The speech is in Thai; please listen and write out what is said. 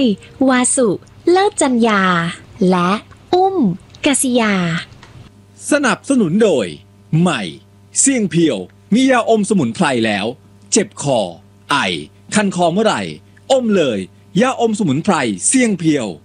วาสุเลิศจัญญาและอุ้มกษิยาสนับสนุนโดยใหม่เสี่ยงเพียวมียาอมสมุนไพรแล้วเจ็บคอไอคันคอเมื่อไหร่อมเลยยาอมสมุนไพรเสี่ยงเพียว